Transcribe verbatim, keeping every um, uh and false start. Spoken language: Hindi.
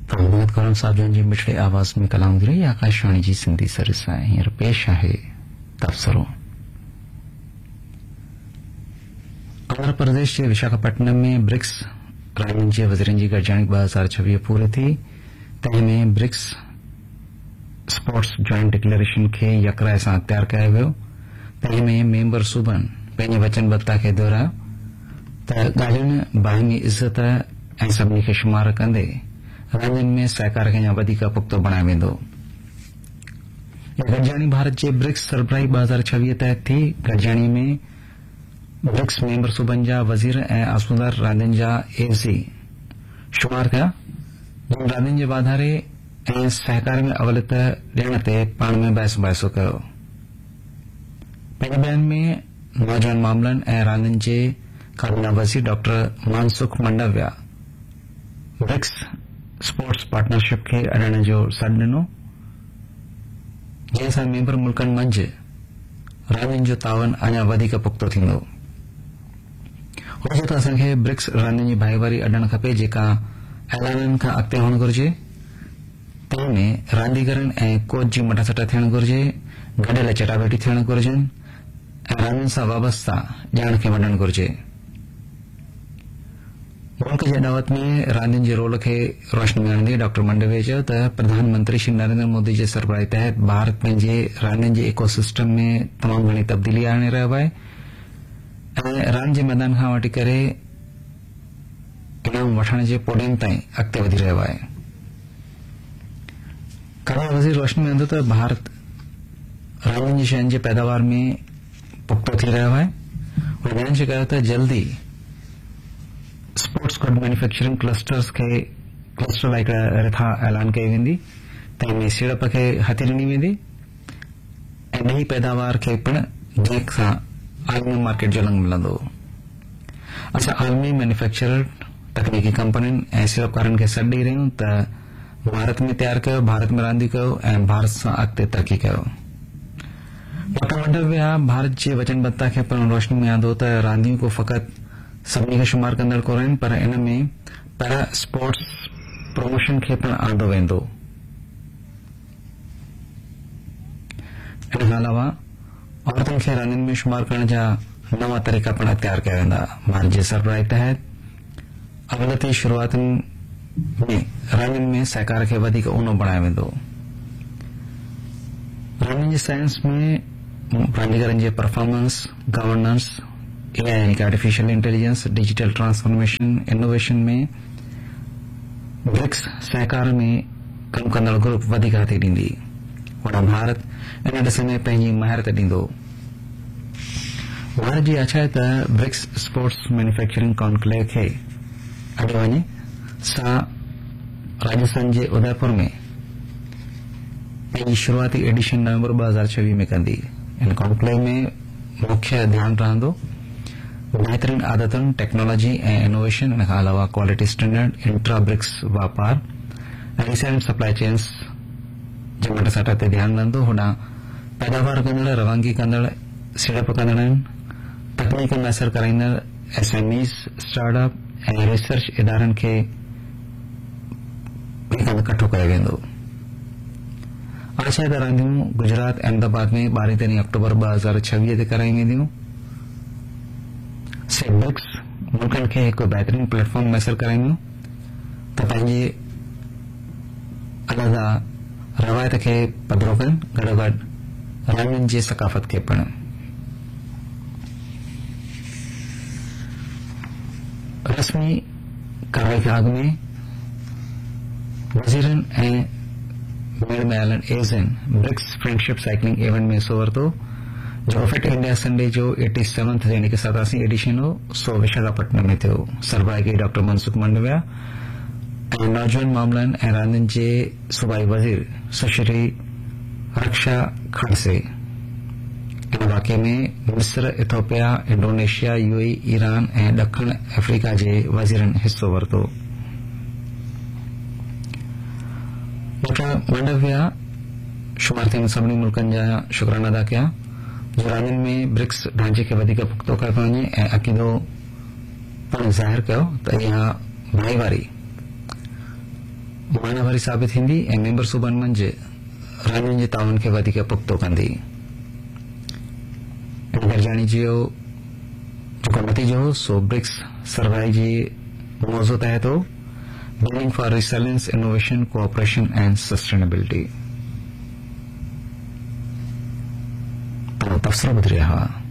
प्रभात कौरम साहब जन जी मिठड़े आवाज में कलाम रही आकाशवाणी जी सिंधी सर्विस हींअर पेश आहे तबसरो। आंध्र प्रदेश के विशाखापट्टनम में ब्रिक्स राजन जे वज़ीरनि जी गॾिजाणी ॿ हज़ार छवीह पूरे थी। तंहिंमें ब्रिक्स स्पोर्ट्स जॉइंट डिक्लेरेशन खे यकराए सां अख़्तियार कयो वियो। तंहिंमें मेंबर सूबनि पंहिंजी वचनबद्धता खे दोहरायो त ॻाल्हियुनि बाहिमी इज़त ऐं सभिनी खे शुमार कंदे रांदियुनि में सहकार खे अञा वधीक पुख़्तो बणायो वेंदो। गॾिजाणी भारत जे ब्रिक्स सरबराही ॿ हज़ार छवीह तहत थी। गॾिजाणी में ब्रिक्स मेंबर सूबनि जा वज़ीर ऐं आसूदार रांदियुनि जा एसी शुमार कया, जिन रांदियुनि जे वाधारे ऐं सहकार में अवलियत ॾियण ते पाण में बहस मुबाहिसो कयो। पंहिंजे बयान में नौजवान मामलनि ऐं रांदियुनि जे काबीना वज़ीर doctor Mansukh Mandaviya BRICS sports partnership खे अॾण जो सॾु ॾिनो, जंहिं सां मेंबर मुल्कनि मंझि रांदियुनि जो तावन अञा वधीक पुख़्तो थींदो। हुजे त असांखे ब्रिक्स रांदियुनि जी भाईवारी अॾणु खपे जेका ऐलाननि खां अॻिते हुअणु घुर्जे। तंहिंमें रांदीगरनि ऐं कोच जी मटासट थियणु घुर्जे, गॾियल चटाभेटी थियणु घुर्जनि ऐं रांदियुनि सां वाबस्ता ॼाण खे वञणु घुर्जे। मुल्क जे दावत में रांदियुनि जे रोल खे रोशनी में आणंदे डॉक्टर मंडवे चयो त प्रधानमंत्री श्री नरेंद्र मोदी जे सरबराही तहत भारत पंहिंजे रांदियुनि जे इकोसिस्टम में तमामु घणी तब्दीली आणे रहियो आहे ऐं रांदि जे मैदान खां वठी करे इनाम वठण जे पोडियम ताईं अॻिते वधी रहियो आहे। काबीना वज़ीर रोशनी में आंदो त भारत रांदियुनि जी शयुनि जे पैदावार में पुख़्तो थी रहियो आहे। हुन बयान में कयो त जल्दी स्पोर्ट्स गुड मैन्युफैक्चरिंग क्लस्टर्स खे क्लस्टर लाइ हिकड़ा रिथा ऐलान कई वेंदी। तंहिंमें सीड़प खे हथी ॾिनी वेंदी ऐं ॾही पैदावार खे पिण जंहिंसां आलमी मार्केट जो लंघ मिलंदो। असां आलमी मैन्युफैक्चरर तकनीकी कंपनियुनि ऐं सीड़पकारनि खे सॾु ॾेई रहियूं त भारत में तयारु कयो, भारत में रांदियूं कयो ऐं भारत सां अॻिते तरक़ी कयो। डॉक्टर मंडविया भारत जे वचनबद्धता खे पिण रोशनी में आंदो त रांदियूं को फ़क़ति सभिनी खे शुमार कंदड़ कोन आहिनि, पर इन में पैरा स्पोर्ट्स प्रमोशन खे पिण आंदो वेंदो। इन खां अलावा औरतुनि खे रांदियुनि में शुमार करण जा नवां तरीक़ा पिण अख़्तियार कया वेंदा। भारत जे सरबराही तहत अवलती शुरूआतुनि में रांदियुनि में सहकार खे वधीक ऊनो बणायो वेंदो। रांदियुनि जी साइंस में रांदीगरनि जे परफॉर्मेंस, गवर्नेंस, एआई यानी कि artificial intelligence, digital transformation, innovation में ब्रिक्स सहकार में कम कंदड़ ग्रुप वधीक हथी ॾींदी। वॾा भारत इन ॾिस में पंहिंजी महारत ॾींदो। भारत जी आशा आहे त ब्रिक्स स्पोर्ट्स मैन्युफैक्चरिंग कॉन्क्लेव खे अॻे वञे सां राजस्थान जे उदयपुर में पंहिंजी शुरूआती एडिशन नवंबर ॿ हज़ार छवीह में कंदी। इन कॉन्क्लेव में मुख्य ध्यानु रहंदो बहितरीन आदतुनि, टेक्नोलॉजी ऐं इनोवेशन, इन खां अलावा क्वालिटी स्टैंडर्ड, इंट्रा ब्रिक्स वापार ऐं रीसेल सप्लाई चेन्स जे मटासट ते ध्यानु रहंदो। होॾां पैदावार कंदड़, रवानगी कंदड़, सीड़प कंदड़, तकनीक मैसर कराईंदड़ एसएमईज़, स्टार्टअप ऐं रिसर्च इदारनि खे इकठो कयो वेंदो। आशा आहे त रांदियूं गुजरात अहमदाबाद में ॿारहीं तेरहीं अक्टूबर ॿ हज़ार छवीह ते कराई वेंदियूं। से ब्रिक्स मुल्कनि खे हिकु बहितरीन प्लेटफॉर्म मैसर कराईंदियूं त पंहिंजे अलॻि रवायत खे पधिरो कनि, गॾोगॾु रांदियुनि जे सकाफ़त खे पिण। रस्मी कार्रवाई खां अॻु में वज़ीरनि ऐं मेड़ में oil एज़नि BRICS friendship cycling event में हिसो वरितो, जो फिट इंडिया संडे जो एटी सेवंथ यानी कि सतासी एडिशन हो, सो विशाखापट्टनम में थियो। सरबराही डॉक्टर मनसुख मंडविया ऐं नौजवान मामलनि ऐं रांदियुनि जे सूबाई वज़ीर सुश्री रक्षा खड़से इन वाक़े में मिस्र, इथोपिया, इंडोनेशिया, यूएई, ईरान ऐं ॾखण अफ्रीका जे वज़ीरनि हिस्सो वरितो। डॉक्टर मंडविया शुमार थियल सभिनी मुल्कनि जा शुक्राना अदा कया जो रांदियुनि में ब्रिक्स ढांचे खे वधीक पुख़्तो कयो वञे ऐं अक़ीदो पिण ज़ाहिर कयो त इहा भाईवारी माना भरी साबित हिंदी ऐं मेंबर सूबनि मंझि रांदियुनि जे ताउन खे वधीक पुख़्तो कंदी। इन गॾिजाणी जो जेको नतीजो हो सो ब्रिक्स सरबराही जी मौज़ू तहत हो, building for resilience, innovation, cooperation and sustainability. तफ़सील ॿुधी रहिया हुआ।